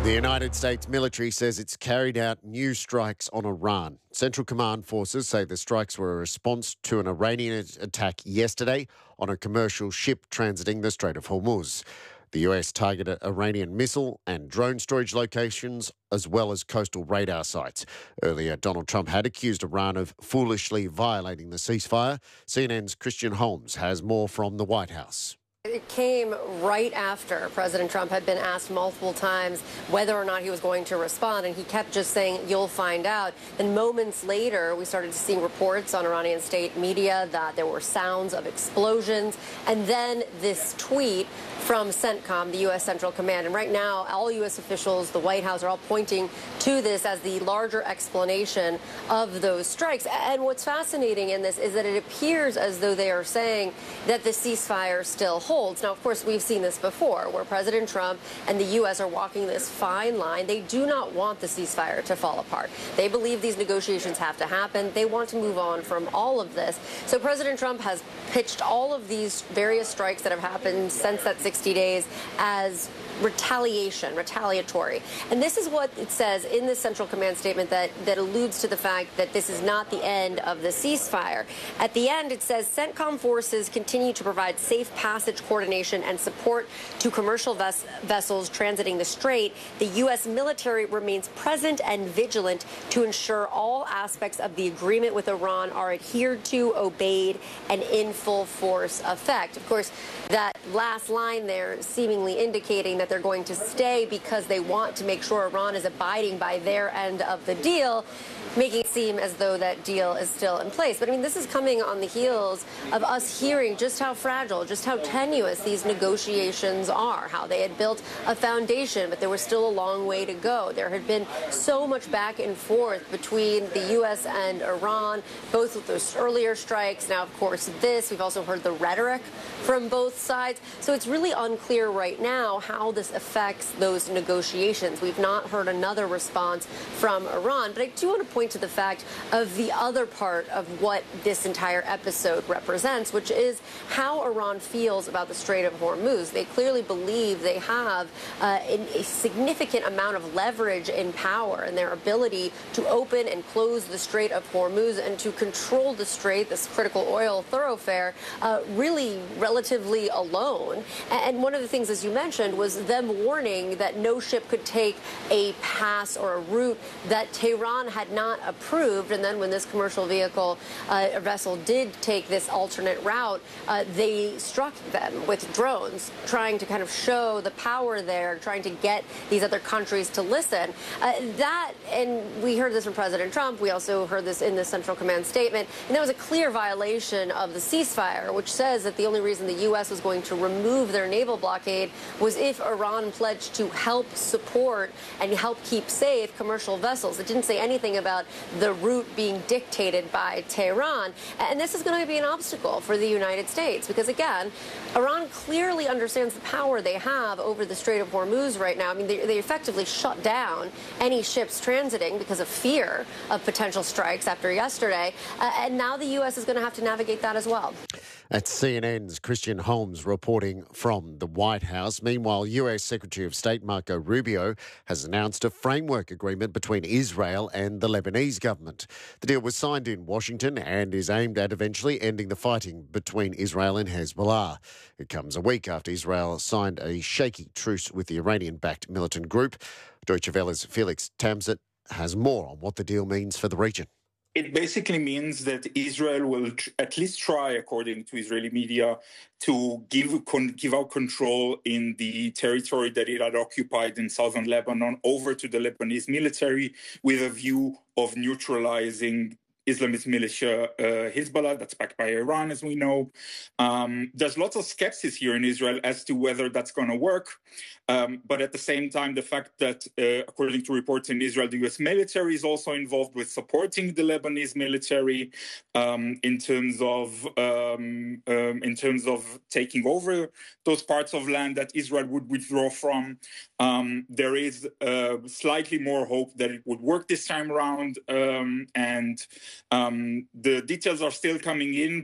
The United States military says it's carried out new strikes on Iran. Central Command forces say the strikes were a response to an Iranian attack yesterday on a commercial ship transiting the Strait of Hormuz. The US targeted Iranian missile and drone storage locations as well as coastal radar sites. Earlier, Donald Trump had accused Iran of foolishly violating the ceasefire. CNN's Christian Holmes has more from the White House. It came right after President Trump had been asked multiple times whether or not he was going to respond, and he kept just saying, "You'll find out." And moments later, we started seeing reports on Iranian state media that there were sounds of explosions, and then this tweet from CENTCOM, the U.S. Central Command. And right now, all U.S. officials, the White House, are all pointing to this as the larger explanation of those strikes. And what's fascinating in this is that it appears as though they are saying that the ceasefire still holds. Now, of course, we've seen this before, where President Trump and the U.S. are walking this fine line. They do not want the ceasefire to fall apart. They believe these negotiations have to happen. They want to move on from all of this. So President Trump has pitched all of these various strikes that have happened since that 60 days as retaliatory. And this is what it says in the Central Command statement that alludes to the fact that this is not the end of the ceasefire. At the end, it says, CENTCOM forces continue to provide safe passage coordination and support to commercial vessels transiting the strait. The U.S. military remains present and vigilant to ensure all aspects of the agreement with Iran are adhered to, obeyed, and in full force effect. Of course, that last line there seemingly indicating that they're going to stay because they want to make sure Iran is abiding by their end of the deal, making it seem as though that deal is still in place. But I mean, this is coming on the heels of us hearing just how fragile, just how tenuous these negotiations are, how they had built a foundation, but there was still a long way to go. There had been so much back and forth between the U.S. and Iran, both with those earlier strikes. Now, of course, this. We've also heard the rhetoric from both sides. So it's really unclear right now how this affects those negotiations. We've not heard another response from Iran. But I do want to point to the fact of the other part of what this entire episode represents, which is how Iran feels about the Strait of Hormuz. They clearly believe they have a significant amount of leverage in power and their ability to open and close the Strait of Hormuz and to control the strait, this critical oil thoroughfare, really relatively alone. And one of the things, as you mentioned, was them warning that no ship could take a pass or a route that Tehran had not approved. And then when this commercial vehicle, a vessel, did take this alternate route, they struck them with drones, trying to kind of show the power there, trying to get these other countries to listen. And we heard this from President Trump. We also heard this in the Central Command statement. And that was a clear violation of the ceasefire, which says that the only reason the U.S. was going to remove their naval blockade was if Iran pledged to help support and help keep safe commercial vessels. It didn't say anything about the route being dictated by Tehran. And this is going to be an obstacle for the United States because, again, Iran clearly understands the power they have over the Strait of Hormuz right now. I mean, they effectively shut down any ships transiting because of fear of potential strikes after yesterday. And now the U.S. is going to have to navigate that as well. That's CNN's Christian Holmes reporting from the White House. Meanwhile, US Secretary of State Marco Rubio has announced a framework agreement between Israel and the Lebanese government. The deal was signed in Washington and is aimed at eventually ending the fighting between Israel and Hezbollah. It comes a week after Israel signed a shaky truce with the Iranian-backed militant group. Deutsche Welle's Felix Tamzet has more on what the deal means for the region. It basically means that Israel will at least try, according to Israeli media, to give out control in the territory that it had occupied in southern Lebanon over to the Lebanese military with a view of neutralizing Islamist militia Hezbollah, that's backed by Iran, as we know. There's lots of skepsis here in Israel as to whether that's going to work. But at the same time, the fact that, according to reports in Israel, the U.S. military is also involved with supporting the Lebanese military in terms of taking over those parts of land that Israel would withdraw from. There is slightly more hope that it would work this time around, and the details are still coming in.